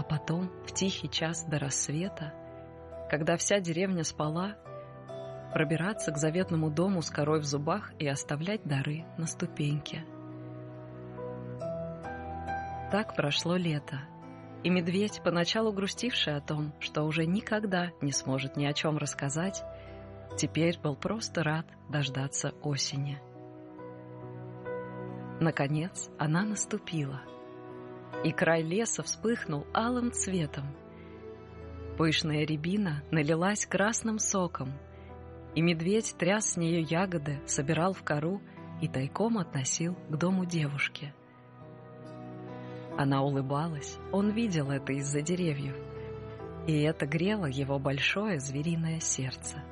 А потом, в тихий час до рассвета, когда вся деревня спала, пробираться к заветному дому с корой в зубах и оставлять дары на ступеньке. Так прошло лето, и медведь, поначалу грустивший о том, что уже никогда не сможет ни о чем рассказать, теперь был просто рад дождаться осени. Наконец она наступила, и край леса вспыхнул алым цветом. Пышная рябина налилась красным соком, и медведь тряс с нее ягоды, собирал в кору и тайком относил к дому девушки. Она улыбалась, он видел это из-за деревьев, и это грело его большое звериное сердце.